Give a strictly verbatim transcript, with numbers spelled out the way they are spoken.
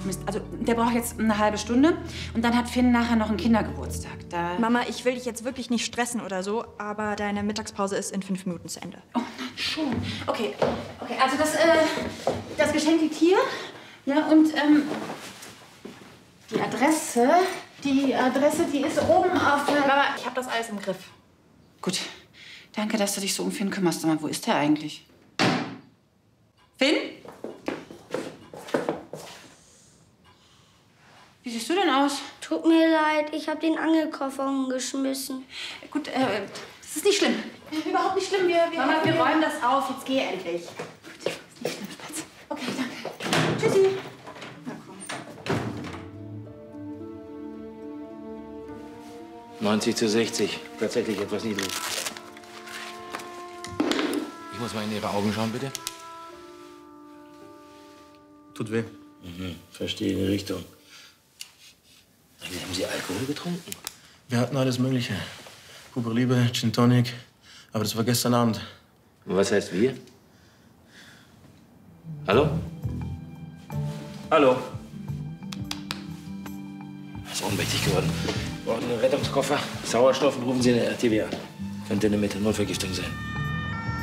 Mist. Also, der braucht jetzt eine halbe Stunde. Und dann hat Finn nachher noch einen Kindergeburtstag. Da Mama, ich will dich jetzt wirklich nicht stressen oder so, aber deine Mittagspause ist in fünf Minuten zu Ende. Oh nein, schon. Okay, okay. Also das, äh, das Geschenk liegt hier. Ja, und ähm, die Adresse, die Adresse, die ist oben auf der... Mama, ich habe das alles im Griff. Gut. Danke, dass du dich so um Finn kümmerst. Sag mal, wo ist der eigentlich? Finn? Wie siehst du denn aus? Tut mir leid, ich habe den Angelkoffer umgeschmissen. Gut, äh, das ist nicht schlimm. Überhaupt nicht schlimm. Wir, wir, Mama, wir räumen das auf. Jetzt geh endlich. Gut, ist nicht schlimm, Spatz. Okay, danke. Tschüssi. Na komm. neunzig zu sechzig. Tatsächlich etwas niedrig. Ich muss mal in Ihre Augen schauen, bitte. Tut weh. Mhm, verstehe die Richtung. Haben Sie Alkohol getrunken? Wir hatten alles Mögliche. Huber Liebe, Gin Tonic. Aber das war gestern Abend. Und was heißt wir? Hallo? Hallo? Er ist ohnmächtig geworden. Wir brauchen einen Rettungskoffer, Sauerstoff und rufen Sie den R T W an. Könnte eine Methanolvergiftung sein.